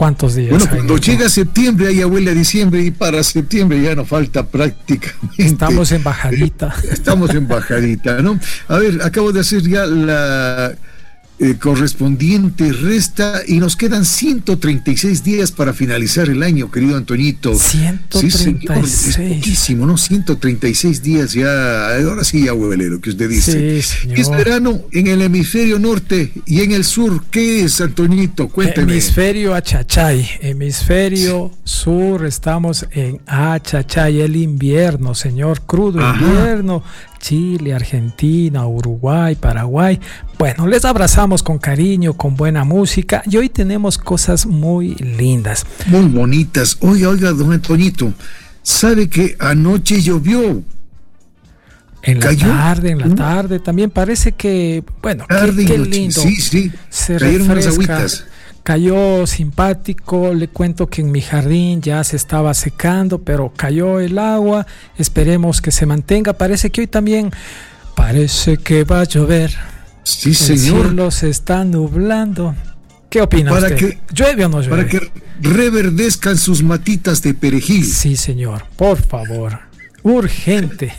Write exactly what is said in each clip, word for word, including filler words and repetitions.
¿Cuántos días? Bueno, cuando llega septiembre, ahí huele a diciembre, y para septiembre ya no falta prácticamente. Estamos en bajadita. Estamos en bajadita, ¿no? A ver, acabo de hacer ya la eh, correspondiente resta y nos quedan ciento treinta y seis días para finalizar el año, querido Antoñito. ciento treinta y seis. Sí, señor, es poquísimo, ¿no? ciento treinta y seis días ya, ahora sí ya huele lo que usted dice. Sí, señor. Es verano en el hemisferio norte y en el sur. ¿Qué es, Antoñito? Cuénteme. Hemisferio Achachay, hemisferio sur, estamos en Achachay, el invierno, señor, crudo. Ajá. Invierno. Chile, Argentina, Uruguay, Paraguay. Bueno, les abrazamos con cariño, con buena música, y hoy tenemos cosas muy lindas. Muy bonitas. Oiga, oiga, don Antoñito, ¿sabe que anoche llovió? En la ¿Cayó? tarde, en la tarde, también parece que, bueno, tarde qué, qué lindo. Sí, sí, se cayeron unas refresca. agüitas. Cayó simpático, le cuento que en mi jardín ya se estaba secando, pero cayó el agua, esperemos que se mantenga. Parece que hoy también, parece que va a llover. Sí, el señor. El cielo se está nublando. ¿Qué opina para usted? Que, ¿Llueve o no llueve? Para que reverdezcan sus matitas de perejil. Sí, señor, por favor, urgente.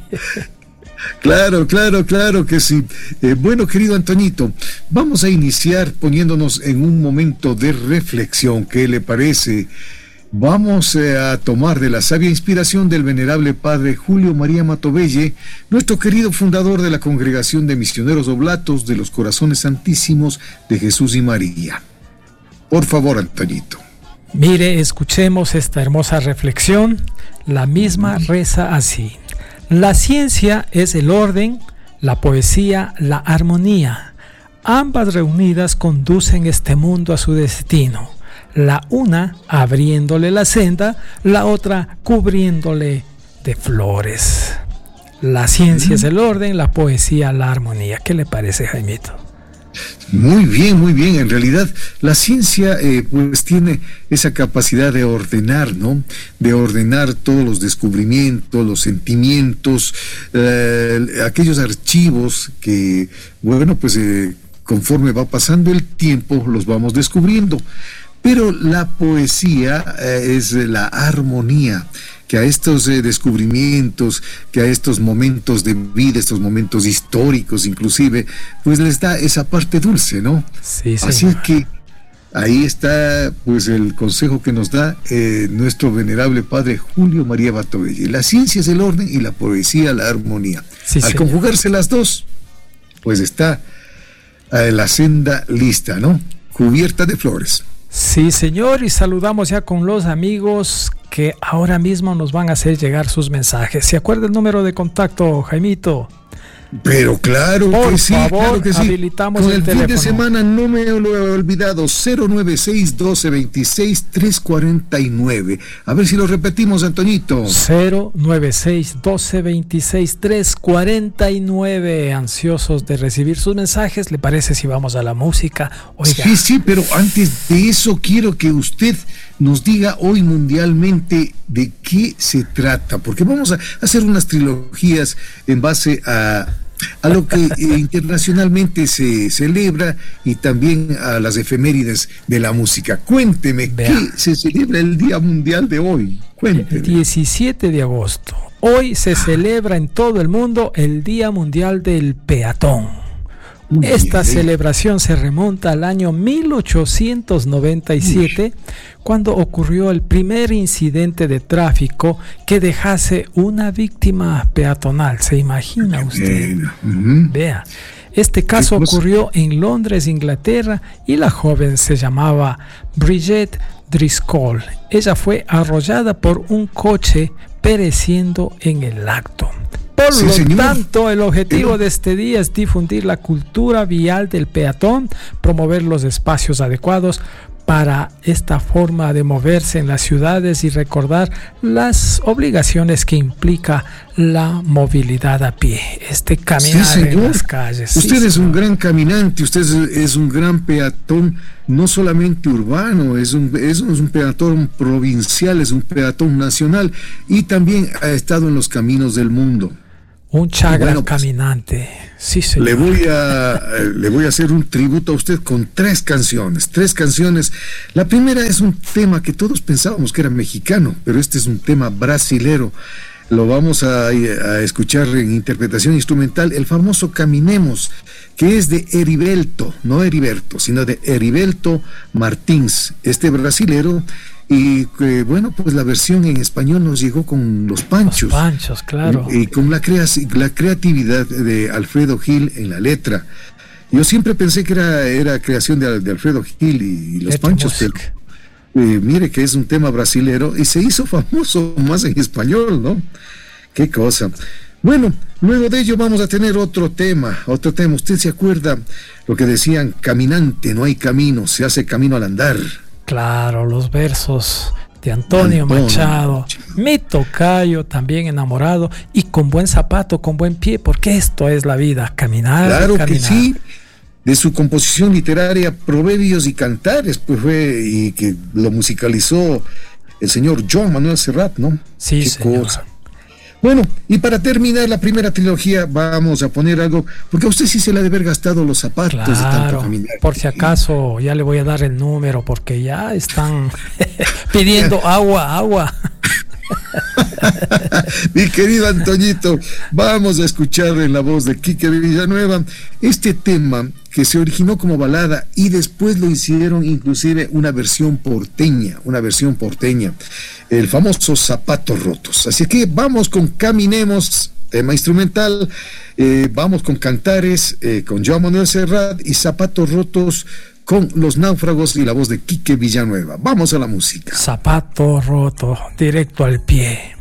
Claro, claro, claro que sí. Eh, bueno, querido Antoñito, vamos a iniciar poniéndonos en un momento de reflexión. ¿Qué le parece? Vamos eh, a tomar de la sabia inspiración del venerable padre Julio María Matovelle, nuestro querido fundador de la Congregación de Misioneros Oblatos de los Corazones Santísimos de Jesús y María. Por favor, Antoñito. Mire, escuchemos esta hermosa reflexión. La misma reza así. La ciencia es el orden, la poesía la armonía. Ambas reunidas conducen este mundo a su destino. La una abriéndole la senda, la otra cubriéndole de flores. La ciencia es el orden, la poesía la armonía. ¿Qué le parece, Jaimito? Muy bien, muy bien. En realidad, la ciencia eh, pues tiene esa capacidad de ordenar, ¿no? De ordenar todos los descubrimientos, los sentimientos, eh, aquellos archivos que, bueno, pues eh, conforme va pasando el tiempo los vamos descubriendo. Pero la poesía eh, es la armonía, que a estos eh, descubrimientos, que a estos momentos de vida, estos momentos históricos inclusive, pues les da esa parte dulce, ¿no? Sí, sí. Así que ahí está pues el consejo que nos da eh, nuestro venerable padre Julio María Matovelle. La ciencia es el orden y la poesía la armonía. Sí, Al señor. conjugarse las dos, pues está eh, la senda lista, ¿no? Cubierta de flores. Sí, señor, y saludamos ya con los amigos que ahora mismo nos van a hacer llegar sus mensajes. ¿Se acuerda el número de contacto, Jaimito? Pero claro Por que sí, favor, claro que sí. habilitamos Con el el fin teléfono. de semana no me lo he olvidado, cero nueve seis, doce veintiséis, trescientos cuarenta y nueve. A ver si lo repetimos, Antoñito. cero nueve seis, doce veintiséis, trescientos cuarenta y nueve. Ansiosos de recibir sus mensajes. ¿Le parece si vamos a la música? Oiga. Sí, sí, pero antes de eso quiero que usted nos diga hoy mundialmente de qué se trata, porque vamos a hacer unas trilogías en base a a lo que eh, internacionalmente se celebra y también a las efemérides de la música. Cuénteme, Vea. ¿Qué se celebra el Día Mundial de hoy? Cuénteme. El diecisiete de agosto. Hoy se celebra en todo el mundo el Día Mundial del Peatón. Muy Esta bien. celebración se remonta al año mil ochocientos noventa y siete, Uy. cuando ocurrió el primer incidente de tráfico que dejase una víctima peatonal. ¿Se imagina usted? Uh-huh. Vea, este caso ocurrió en Londres, Inglaterra, y la joven se llamaba Bridget Driscoll. Ella fue arrollada por un coche pereciendo en el acto. Por sí, lo señor. tanto, el objetivo de este día es difundir la cultura vial del peatón, promover los espacios adecuados para esta forma de moverse en las ciudades y recordar las obligaciones que implica la movilidad a pie, este caminar sí, en las calles. Usted sí, es señor. un gran caminante, usted es un gran peatón, no solamente urbano, es un, es un peatón provincial, es un peatón nacional y también ha estado en los caminos del mundo. Un chagra bueno, pues, caminante. Sí, señor. Le voy a le voy a hacer un tributo a usted con tres canciones, tres canciones. La primera es un tema que todos pensábamos que era mexicano, pero este es un tema brasilero. Lo vamos a, a escuchar en interpretación instrumental, el famoso Caminemos, que es de Heriberto, no Heriberto, sino de Heriberto Martins, este brasilero. Y eh, bueno, pues la versión en español nos llegó con Los Panchos. Los Panchos, claro. Y, y con la, crea la creatividad de Alfredo Gil en la letra. Yo siempre pensé que era, era creación de, de Alfredo Gil y, y Los Letra Panchos, music. pero eh, mire que es un tema brasilero y se hizo famoso más en español, ¿no? Qué cosa. Bueno, luego de ello vamos a tener otro tema, otro tema. ¿Usted se acuerda lo que decían? Caminante, no hay camino, se hace camino al andar. Claro, los versos de Antonio, Antonio Machado, mi tocayo, también enamorado y con buen zapato, con buen pie, porque esto es la vida, caminar. Claro caminar. que sí. De su composición literaria, Proverbios y Cantares, pues fue, y que lo musicalizó el señor Joan Manuel Serrat, ¿no? Sí, Qué señor. cosa. Bueno, y para terminar la primera trilogía vamos a poner algo, porque a usted sí se le ha de haber gastado los zapatos claro, de tanto caminar. Por si acaso ya le voy a dar el número, porque ya están pidiendo agua, agua. Mi querido Antoñito, vamos a escuchar en la voz de Quique Villanueva este tema que se originó como balada y después lo hicieron inclusive una versión porteña, una versión porteña, el famoso Zapatos Rotos. Así que vamos con Caminemos, tema instrumental, eh, vamos con Cantares, eh, con Joan Manuel Serrat y Zapatos Rotos con Los Náufragos y la voz de Quique Villanueva. Vamos a la música. Zapato roto, directo al pie.